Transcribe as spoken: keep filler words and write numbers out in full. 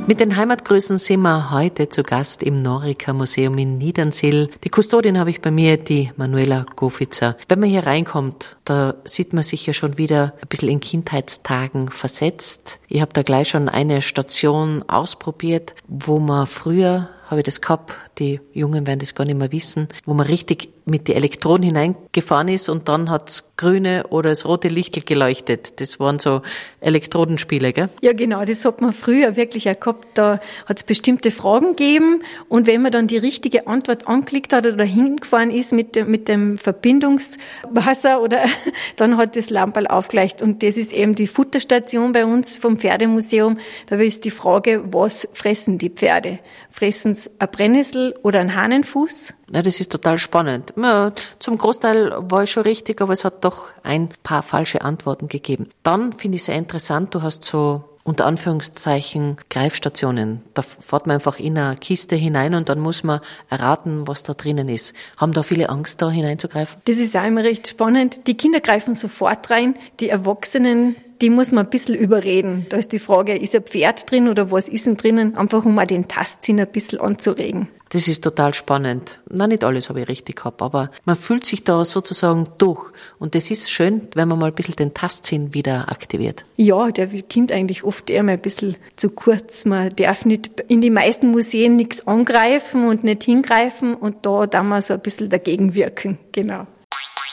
Mit den Heimatgrüßen sind wir heute zu Gast im Norica Museum in Niedernsill. Die Kustodin habe ich bei mir, die Manuela Gofitzer. Wenn man hier reinkommt, da sieht man sich ja schon wieder ein bisschen in Kindheitstagen versetzt. Ich habe da gleich schon eine Station ausprobiert, wo man früher, habe ich das gehabt, die Jungen werden das gar nicht mehr wissen, wo man richtig mit den Elektroden hineingefahren ist und dann hat's grüne oder das rote Licht geleuchtet. Das waren so Elektrodenspiele, gell? Ja, genau, das hat man früher wirklich auch gehabt. Da hat's bestimmte Fragen gegeben und wenn man dann die richtige Antwort angeklickt hat oder hingefahren ist mit dem, mit dem Verbindungswasser oder dann hat das Lamperl aufgeleuchtet. Und das ist eben die Futterstation bei uns vom Pferdemuseum. Da ist die Frage, was fressen die Pferde? Fressen's ein Brennnessel oder ein Hahnenfuß? Ja, das ist total spannend. Ja, zum Großteil war ich schon richtig, aber es hat doch ein paar falsche Antworten gegeben. Dann finde ich sehr interessant, du hast so unter Anführungszeichen Greifstationen. Da fährt man einfach in eine Kiste hinein und dann muss man erraten, was da drinnen ist. Haben da viele Angst, da hineinzugreifen? Das ist auch immer recht spannend. Die Kinder greifen sofort rein, die Erwachsenen, die muss man ein bisschen überreden. Da ist die Frage, ist ein Pferd drin oder was ist denn drinnen? Einfach um mal den Tastsinn ein bisschen anzuregen. Das ist total spannend. Na, nicht alles habe ich richtig gehabt, aber man fühlt sich da sozusagen durch. Und das ist schön, wenn man mal ein bisschen den Tastsinn wieder aktiviert. Ja, der kommt eigentlich oft eher mal ein bisschen zu kurz. Man darf nicht in die meisten Museen nichts angreifen und nicht hingreifen und da darf man so ein bisschen dagegen wirken. Genau.